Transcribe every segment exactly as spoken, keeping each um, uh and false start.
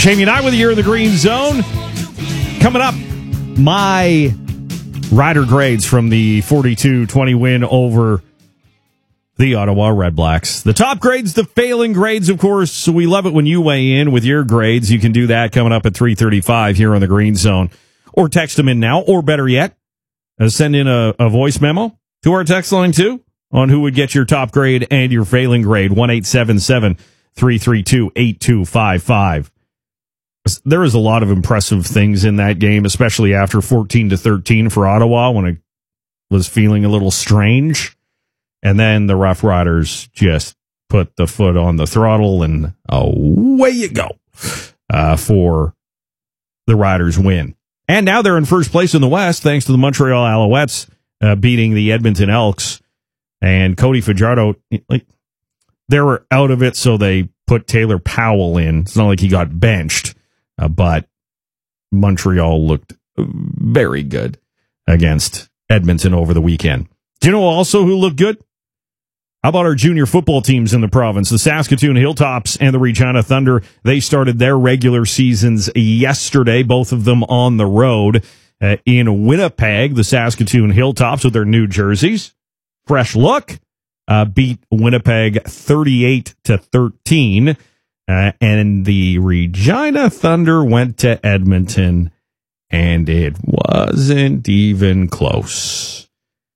Jamie and I with you here in the Green Zone. Coming up, my rider grades from the forty-two twenty win over the Ottawa Redblacks. The top grades, the failing grades, of course. So we love it when you weigh in with your grades. You can do that coming up at three thirty-five here on the Green Zone. Or text them in now, or better yet, uh, send in a, a voice memo to our text line too on who would get your top grade and your failing grade. one eight seven seven, three three two, eight two five five. There is a lot of impressive things in that game, especially after fourteen to thirteen for Ottawa when it was feeling a little strange. And then the Rough Riders just put the foot on the throttle and away you go uh, for the Riders win. And now they're in first place in the West thanks to the Montreal Alouettes uh, beating the Edmonton Elks. And Cody Fajardo, like, they were out of it, so they put Taylor Powell in. It's not like he got benched. Uh, but Montreal looked very good against Edmonton over the weekend. Do you know also who looked good? How about our junior football teams in the province? The Saskatoon Hilltops and the Regina Thunder. They started their regular seasons yesterday, both of them on the road uh, in Winnipeg. The Saskatoon Hilltops with their new jerseys. Fresh look. Uh, beat Winnipeg thirty-eight to thirteen. Uh, and the Regina Thunder went to Edmonton, and it wasn't even close.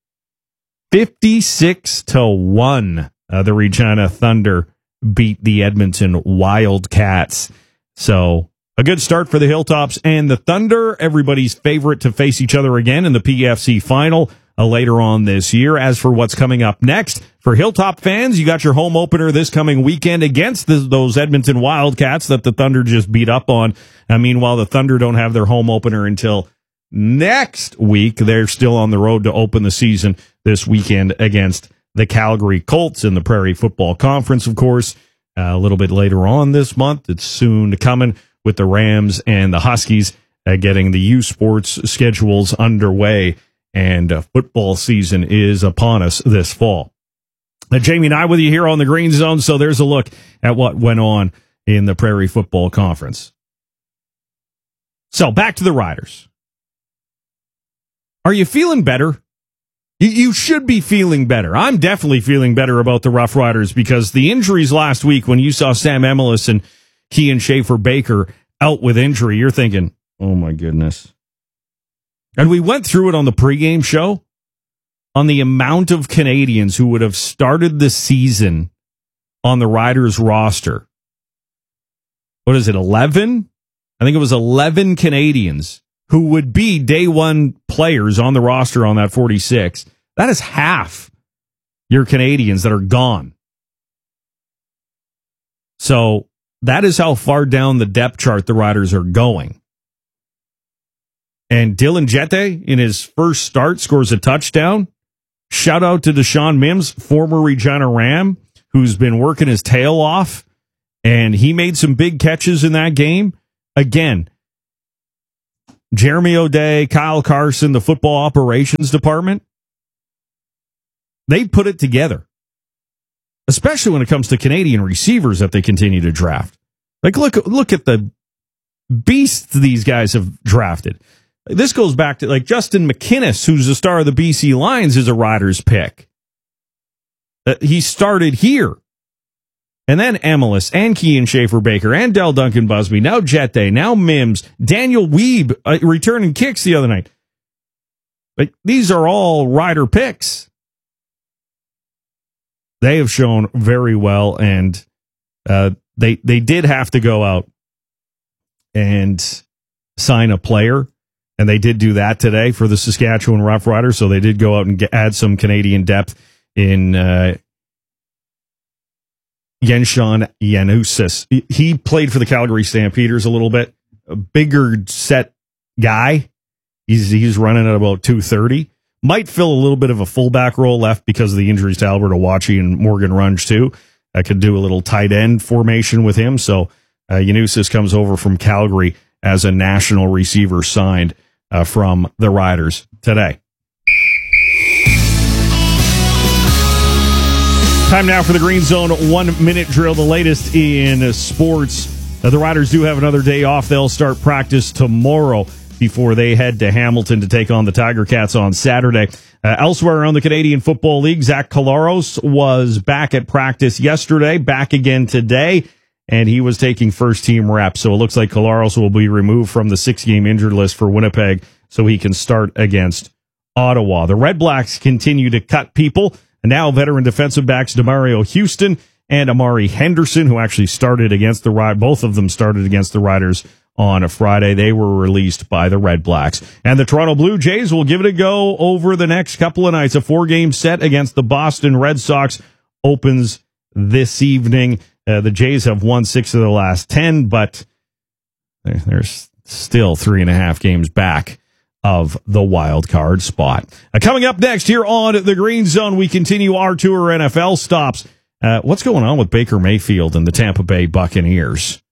fifty-six to one, uh, the Regina Thunder beat the Edmonton Wildcats. So a good start for the Hilltops and the Thunder, everybody's favorite to face each other again in the P F C final uh, later on this year. As for what's coming up next, for Hilltop fans, you got your home opener this coming weekend against the, those Edmonton Wildcats that the Thunder just beat up on. I mean, while the Thunder don't have their home opener until next week, they're still on the road to open the season this weekend against the Calgary Colts in the Prairie Football Conference, of course. Uh, a little bit later on this month, it's soon coming with the Rams and the Huskies uh, getting the U Sports schedules underway, and uh, football season is upon us this fall. Now, Jamie and I with you here on the Green Zone, so there's a look at what went on in the Prairie Football Conference. So, back to the Riders. Are you feeling better? You, you should be feeling better. I'm definitely feeling better about the Rough Riders because the injuries last week, when you saw Sam Emilus and Kean Schaefer-Baker out with injury, you're thinking, oh my goodness. And we went through it on the pregame show. On the amount of Canadians who would have started the season on the Riders roster. What is it, eleven? I think it was eleven Canadians who would be day one players on the roster on that forty-six. That is half your Canadians that are gone. So that is how far down the depth chart the Riders are going. And Dylan Jette, in his first start, scores a touchdown. Shout out to Deshaun Mims, former Regina Ram, who's been working his tail off, and he made some big catches in that game. Again, Jeremy O'Day, Kyle Carson, the football operations department, they put it together, especially when it comes to Canadian receivers that they continue to draft. Like, look, look at the beasts these guys have drafted. This goes back to, like, Justin McInnes, who's the star of the B C Lions, is a Riders pick. Uh, he started here. And then Emilus and Kean Schaefer-Baker and Del Duncan Busby, now Jette, now Mims, Daniel Weeb uh, returning kicks the other night. Like, these are all Rider picks. They have shown very well, and uh, they they did have to go out and sign a player. And they did do that today for the Saskatchewan Rough Riders, so they did go out and get, add some Canadian depth in uh, Yenshon Yanusis. He played for the Calgary Stampeders a little bit. A bigger set guy. He's he's running at about two thirty. Might fill a little bit of a fullback role left because of the injuries to Albert Awachi and Morgan Runge, too. I could do a little tight end formation with him. So uh, Yanusis comes over from Calgary as a national receiver signed Uh, from the Riders today. Time now for the Green Zone one-minute drill, the latest in sports Uh, the Riders do have another day off. They'll start practice tomorrow before they head to Hamilton to take on the Tiger Cats on Saturday. Uh, elsewhere around the Canadian Football League, Zach Collaros was back at practice yesterday, back again today, and he was taking first-team reps. So it looks like Collaros will be removed from the six-game injured list for Winnipeg so he can start against Ottawa. The Red Blacks continue to cut people, and now veteran defensive backs DeMario Houston and Amari Henderson, who actually started against the Riders, both of them started against the Riders on a Friday. They were released by the Red Blacks. And the Toronto Blue Jays will give it a go over the next couple of nights. A four-game set against the Boston Red Sox opens this evening. Uh, the Jays have won six of the last ten, but they're still three and a half games back of the wild card spot. Uh, coming up next here on the Green Zone, we continue our tour N F L stops. Uh, what's going on with Baker Mayfield and the Tampa Bay Buccaneers?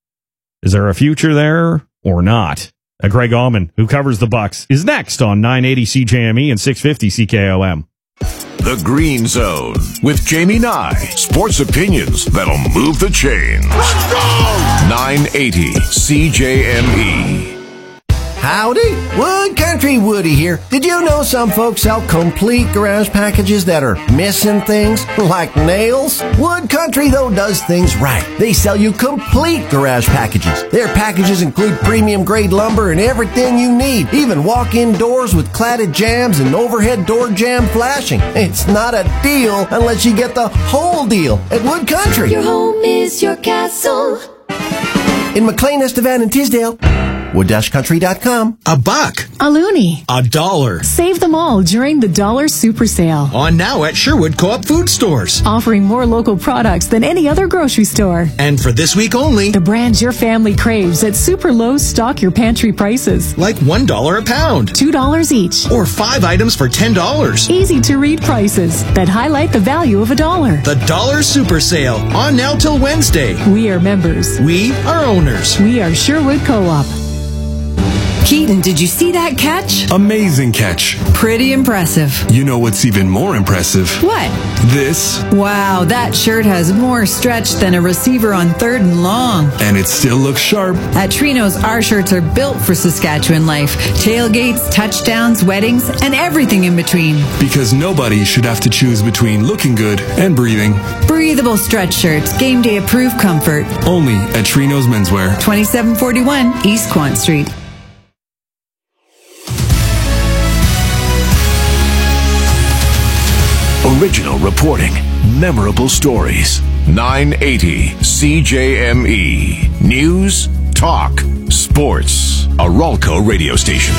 Is there a future there or not? Uh, Greg Allman, who covers the Bucs, is next on nine eighty C J M E and six fifty C K O M. The Green Zone with Jamie Nye. Sports opinions that'll move the chains. Let's go! nine eighty C J M E. Howdy, Wood Country Woody here. Did you know some folks sell complete garage packages that are missing things, like nails? Wood Country, though, does things right. They sell you complete garage packages. Their packages include premium-grade lumber and everything you need, even walk-in doors with cladded jambs and overhead door jamb flashing. It's not a deal unless you get the whole deal at Wood Country. Your home is your castle. In McLean, Estevan, and Tisdale. wood country dot com. A buck. A loonie. A dollar. Save them all during the Dollar Super Sale. On now at Sherwood Co-op Food Stores. Offering more local products than any other grocery store. And for this week only, the brands your family craves at super low stock your pantry prices. Like one dollar a pound. two dollars each. Or five items for ten dollars. Easy to read prices that highlight the value of a dollar. The Dollar Super Sale. On now till Wednesday. We are members. We are owners. We are Sherwood Co-op. Keaton, did you see that catch? Amazing catch. Pretty impressive. You know what's even more impressive? What? This. Wow, that shirt has more stretch than a receiver on third and long. And it still looks sharp. At Trino's, our shirts are built for Saskatchewan life. Tailgates, touchdowns, weddings, and everything in between. Because nobody should have to choose between looking good and breathing. Breathable stretch shirts, game day approved comfort. Only at Trino's Menswear. twenty-seven forty-one East Quant Street. Original reporting, memorable stories. nine eighty C J M E. News, talk, sports. A Ralco radio station.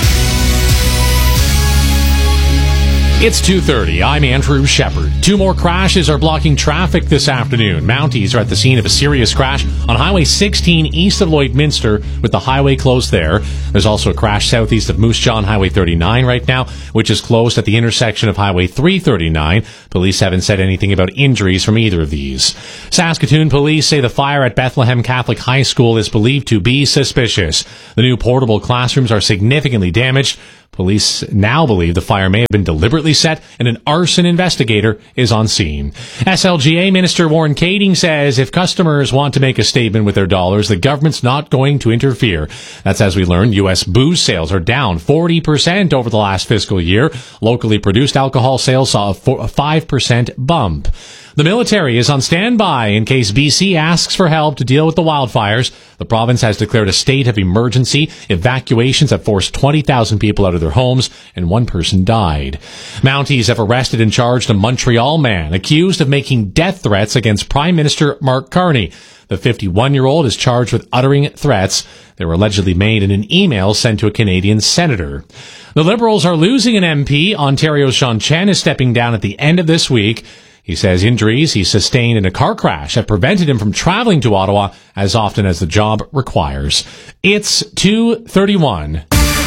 It's two thirty. I'm Andrew Shepard. Two more crashes are blocking traffic this afternoon. Mounties are at the scene of a serious crash on Highway sixteen east of Lloydminster with the highway closed there. There's also a crash southeast of Moose Jaw on Highway thirty-nine right now, which is closed at the intersection of Highway three thirty-nine. Police haven't said anything about injuries from either of these. Saskatoon police say the fire at Bethlehem Catholic High School is believed to be suspicious. The new portable classrooms are significantly damaged. Police now believe the fire may have been deliberately set and an arson investigator is on scene. S L G A Minister Warren Kading says if customers want to make a statement with their dollars, the government's not going to interfere. That's as we learned U S booze sales are down forty percent over the last fiscal year. Locally produced alcohol sales saw a five percent bump. The military is on standby in case B C asks for help to deal with the wildfires. The province has declared a state of emergency. Evacuations have forced twenty thousand people out of their homes, and one person died. Mounties have arrested and charged a Montreal man accused of making death threats against Prime Minister Mark Carney. The fifty-one-year-old is charged with uttering threats. They were allegedly made in an email sent to a Canadian senator. The Liberals are losing an M P. Ontario's Sean Chen is stepping down at the end of this week. He says injuries he sustained in a car crash have prevented him from traveling to Ottawa as often as the job requires. It's two thirty-one.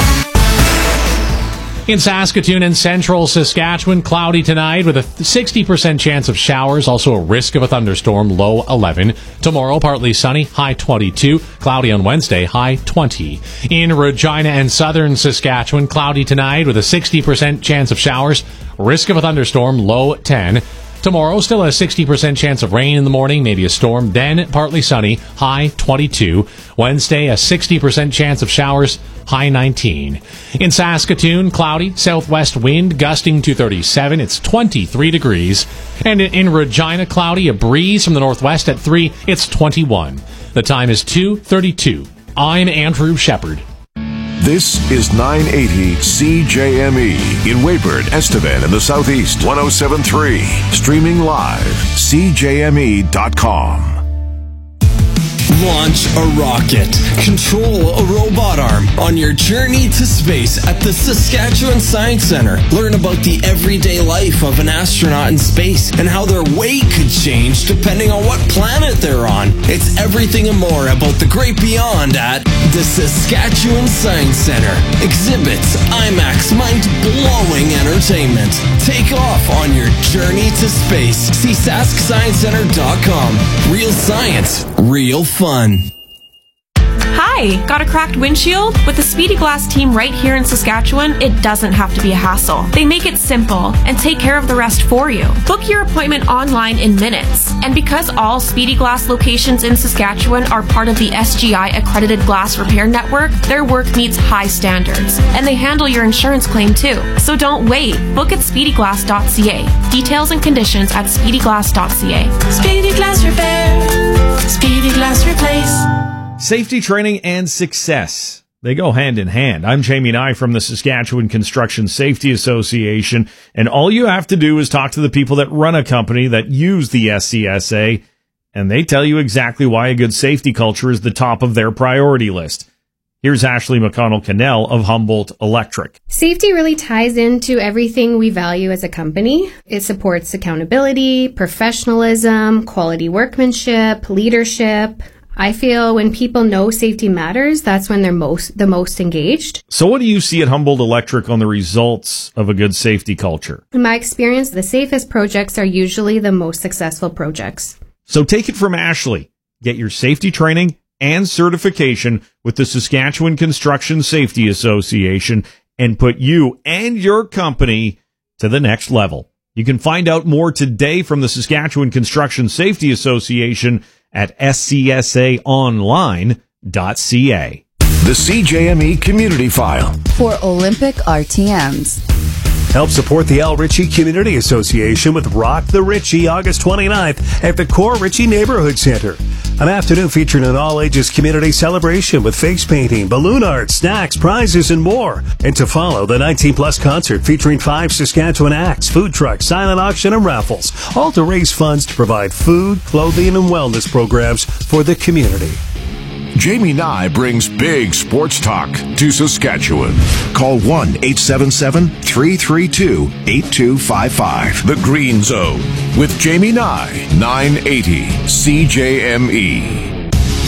In Saskatoon and central Saskatchewan, cloudy tonight with a sixty percent chance of showers, also a risk of a thunderstorm, low eleven. Tomorrow, partly sunny, high twenty-two. Cloudy on Wednesday, high twenty. In Regina and southern Saskatchewan, cloudy tonight with a sixty percent chance of showers, risk of a thunderstorm, low ten. Tomorrow, still a sixty percent chance of rain in the morning, maybe a storm, then partly sunny, high twenty-two. Wednesday, a sixty percent chance of showers, high nineteen. In Saskatoon, cloudy, southwest wind gusting to thirty-seven. It's twenty-three degrees. And in Regina, cloudy, a breeze from the northwest at three. It's twenty-one. The time is two thirty-two. I'm Andrew Shepard. This is nine eighty C J M E in Weyburn, Estevan, in the southeast. one oh seven point three. Streaming live. C J M E dot com. Launch a rocket. Control a robot arm on your journey to space at the Saskatchewan Science Centre. Learn about the everyday life of an astronaut in space and how their weight could change depending on what planet they're on. It's everything and more about the great beyond at the Saskatchewan Science Centre. Exhibits, IMAX, mind-blowing entertainment. Take off on your journey to space. See sask science centre dot com. Real science, real fun. Hi, got a cracked windshield? With the Speedy Glass team right here in Saskatchewan, it doesn't have to be a hassle. They make it simple and take care of the rest for you. Book your appointment online in minutes. And because all Speedy Glass locations in Saskatchewan are part of the S G I accredited glass repair network, their work meets high standards. And they handle your insurance claim too. So don't wait. Book at speedy glass dot c a. Details and conditions at speedy glass dot c a. Speedy Glass Repair. Speedy Glass Replace. Safety training and success. They go hand in hand. I'm Jamie Nye from the Saskatchewan Construction Safety Association, and all you have to do is talk to the people that run a company that use the S C S A, and they tell you exactly why a good safety culture is the top of their priority list. Here's Ashley McConnell-Cannell of Humboldt Electric. Safety really ties into everything we value as a company. It supports accountability, professionalism, quality workmanship, leadership. I feel when people know safety matters, that's when they're most the most engaged. So what do you see at Humboldt Electric on the results of a good safety culture? In my experience, the safest projects are usually the most successful projects. So take it from Ashley. Get your safety training and certification with the Saskatchewan Construction Safety Association and put you and your company to the next level. You can find out more today from the Saskatchewan Construction Safety Association at s c s a online dot c a. The C J M E Community File for Olympic R T Ms. Help support the Al Ritchie Community Association with Rock the Ritchie August twenty-ninth at the Core Ritchie Neighborhood Center. An afternoon featuring an all-ages community celebration with face painting, balloon art, snacks, prizes, and more. And to follow, the nineteen plus concert featuring five Saskatchewan acts, food trucks, silent auction, and raffles, all to raise funds to provide food, clothing, and wellness programs for the community. Jamie Nye brings big sports talk to Saskatchewan. Call one eight seven seven, three three two, eight two five five. The Green Zone with Jamie Nye, nine eighty C J M E.